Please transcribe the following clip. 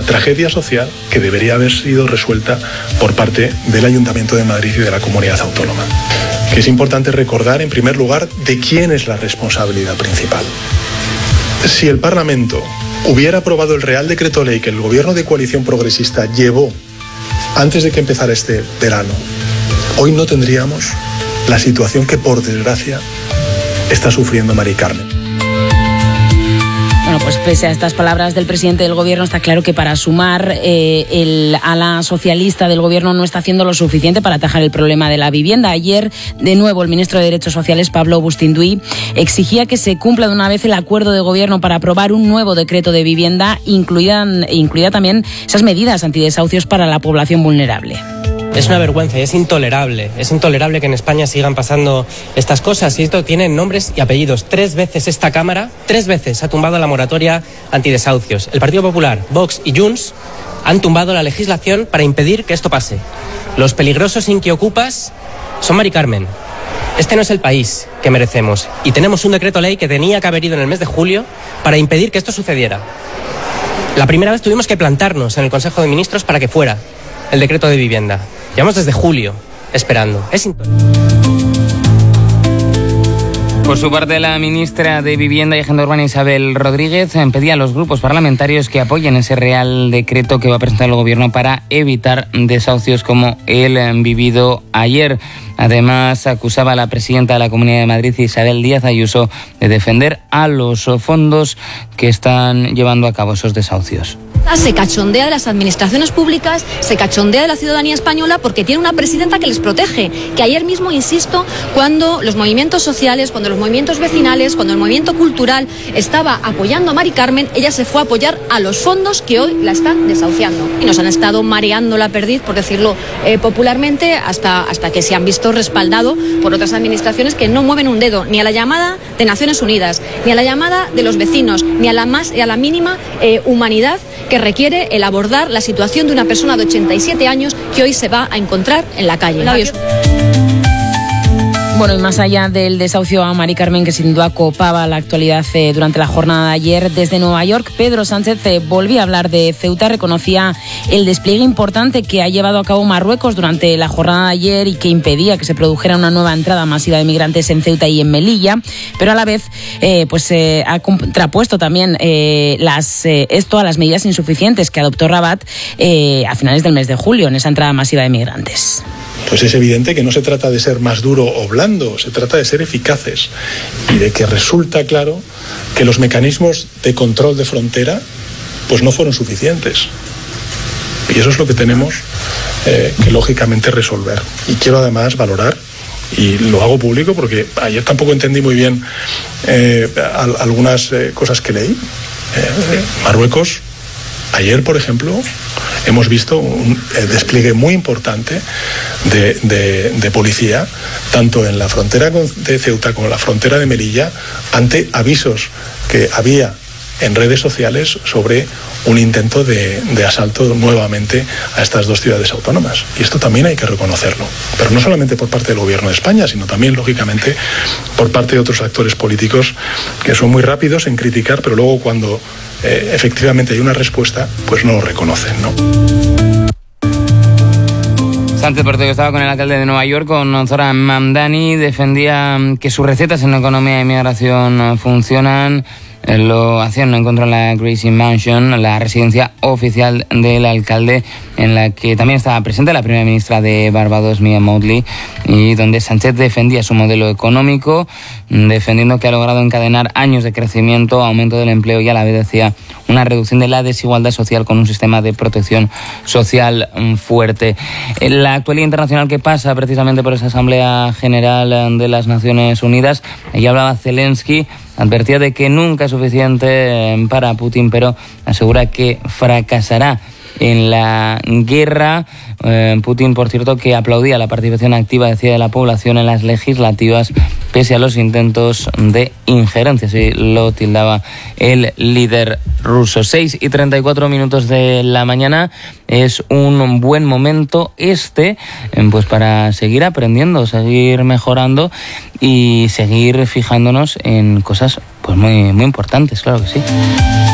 tragedia social que debería haber sido resuelta por parte del Ayuntamiento de Madrid y de la Comunidad Autónoma. Que es importante recordar, en primer lugar, de quién es la responsabilidad principal. Si el Parlamento hubiera aprobado el Real Decreto Ley que el Gobierno de Coalición Progresista llevó antes de que empezara este verano, hoy no tendríamos la situación que, por desgracia, está sufriendo Mari Carmen. Bueno, pues pese a estas palabras del presidente del Gobierno, está claro que para sumar el ala socialista del Gobierno no está haciendo lo suficiente para atajar el problema de la vivienda. Ayer, de nuevo, el ministro de Derechos Sociales, Pablo Bustinduy, exigía que se cumpla de una vez el acuerdo de Gobierno para aprobar un nuevo decreto de vivienda, incluida también esas medidas antidesahucios para la población vulnerable. Es una vergüenza y es intolerable que en España sigan pasando estas cosas, y esto tiene nombres y apellidos. 3 veces esta Cámara, 3 veces ha tumbado la moratoria antidesahucios. El Partido Popular, Vox y Junts han tumbado la legislación para impedir que esto pase. Los peligrosos inquiocupas son Mari Carmen. Este no es el país que merecemos, y tenemos un decreto ley que tenía que haber ido en el mes de julio para impedir que esto sucediera. La primera vez tuvimos que plantarnos en el Consejo de Ministros para que fuera el decreto de vivienda. Llevamos desde julio esperando. Por su parte, la ministra de Vivienda y Agenda Urbana, Isabel Rodríguez, pedía a los grupos parlamentarios que apoyen ese Real Decreto que va a presentar el Gobierno para evitar desahucios como el vivido ayer. Además, acusaba a la presidenta de la Comunidad de Madrid, Isabel Díaz Ayuso, de defender a los fondos que están llevando a cabo esos desahucios. Se cachondea de las administraciones públicas, se cachondea de la ciudadanía española porque tiene una presidenta que les protege. Que ayer mismo, insisto, cuando los movimientos sociales, cuando los movimientos vecinales, cuando el movimiento cultural estaba apoyando a Mari Carmen, ella se fue a apoyar a los fondos que hoy la están desahuciando. Y nos han estado mareando la perdiz, por decirlo popularmente, hasta que se han visto respaldado por otras administraciones que no mueven un dedo, ni a la llamada de Naciones Unidas, ni a la llamada de los vecinos, ni a la mínima humanidad que requiere el abordar la situación de una persona de 87 años que hoy se va a encontrar en la calle. Bueno, y más allá del desahucio a Mari Carmen, que sin duda copaba la actualidad durante la jornada de ayer, desde Nueva York, Pedro Sánchez volvía a hablar de Ceuta, reconocía el despliegue importante que ha llevado a cabo Marruecos durante la jornada de ayer y que impedía que se produjera una nueva entrada masiva de migrantes en Ceuta y en Melilla, pero a la vez ha contrapuesto también esto a las medidas insuficientes que adoptó Rabat a finales del mes de julio en esa entrada masiva de migrantes. Pues es evidente que no se trata de ser más duro o blando, se trata de ser eficaces y de que resulta claro que los mecanismos de control de frontera pues no fueron suficientes. Y eso es lo que tenemos que lógicamente resolver. Y quiero además valorar, y lo hago público porque ayer tampoco entendí muy bien algunas cosas que leí. Marruecos, ayer, por ejemplo, hemos visto un despliegue muy importante de policía, tanto en la frontera de Ceuta como en la frontera de Melilla, ante avisos que había en redes sociales sobre un intento de asalto nuevamente a estas 2 ciudades autónomas. Y esto también hay que reconocerlo. Pero no solamente por parte del Gobierno de España, sino también, lógicamente, por parte de otros actores políticos que son muy rápidos en criticar, pero luego cuando efectivamente hay una respuesta, pues no lo reconocen, ¿no? Sánchez, por que estaba con el alcalde de Nueva York, con Zoran Mamdani, defendía que sus recetas en economía e inmigración funcionan. Lo hacía en un encuentro en la Gracie Mansion, la residencia oficial del alcalde, en la que también estaba presente la primera ministra de Barbados, Mia Mottley, y donde Sánchez defendía su modelo económico, defendiendo que ha logrado encadenar años de crecimiento, aumento del empleo y a la vez decía una reducción de la desigualdad social con un sistema de protección social fuerte. La actualidad internacional que pasa precisamente por esa Asamblea General de las Naciones Unidas, allí hablaba Zelensky, advertía de que nunca es suficiente para Putin, pero asegura que fracasará en la guerra. Putin, por cierto, que aplaudía la participación activa, decía, de la población en las legislativas, pese a los intentos de injerencia, así lo tildaba el líder ruso. 6:34 de la mañana, es un buen momento pues para seguir aprendiendo, seguir mejorando y seguir fijándonos en cosas pues muy, muy importantes, claro que sí.